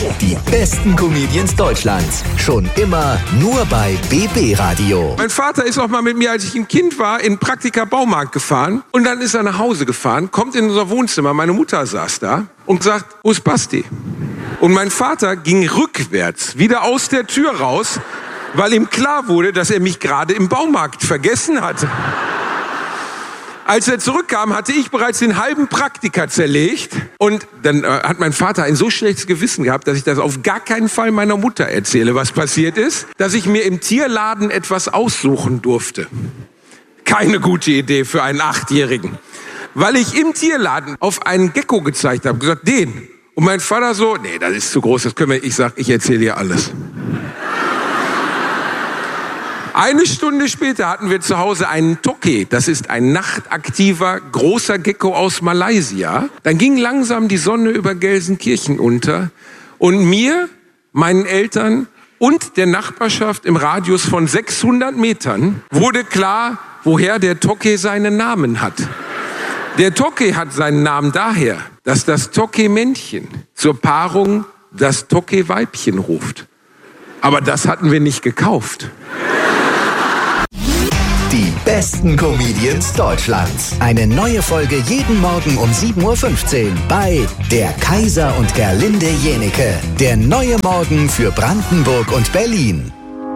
Die besten Comedians Deutschlands. Schon immer nur bei BB Radio. Mein Vater ist auch mal mit mir, als ich ein Kind war, in Praktika Baumarkt gefahren. Und dann ist er nach Hause gefahren, kommt in unser Wohnzimmer, meine Mutter saß da und sagt, wo ist Basti? Und mein Vater ging rückwärts wieder aus der Tür raus, weil ihm klar wurde, dass er mich gerade im Baumarkt vergessen hatte. Als er zurückkam, hatte ich bereits den halben Praktika zerlegt. Und dann hat mein Vater ein so schlechtes Gewissen gehabt, dass ich das auf gar keinen Fall meiner Mutter erzähle, was passiert ist, dass ich mir im Tierladen etwas aussuchen durfte. Keine gute Idee für einen 8-Jährigen. Weil ich im Tierladen auf einen Gecko gezeigt habe, gesagt, den. Und mein Vater so, nee, das ist zu groß, das können wir nicht. Ich sag, ich erzähle dir alles. Eine Stunde später hatten wir zu Hause einen Toke. Das ist ein nachtaktiver, großer Gecko aus Malaysia. Dann ging langsam die Sonne über Gelsenkirchen unter. Und mir, meinen Eltern und der Nachbarschaft im Radius von 600 Metern wurde klar, woher der Toke seinen Namen hat. Der Toke hat seinen Namen daher, dass das Toke-Männchen zur Paarung das Toke-Weibchen ruft. Aber das hatten wir nicht gekauft. Die besten Comedians Deutschlands. Eine neue Folge jeden Morgen um 7.15 Uhr bei Der Kaiser und Gerlinde Jenecke. Der neue Morgen für Brandenburg und Berlin.